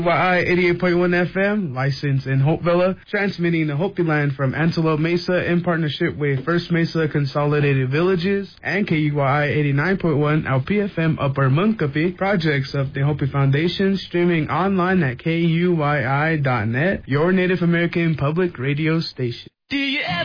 YI 88.1 FM, licensed in Hopevilla, transmitting the Hopi Land from Antelope Mesa in partnership with First Mesa Consolidated Villages and KUYI 89.1 LPFM Upper Munkapi, projects of the Hopi Foundation, streaming online at KUYI.net, your Native American public radio station.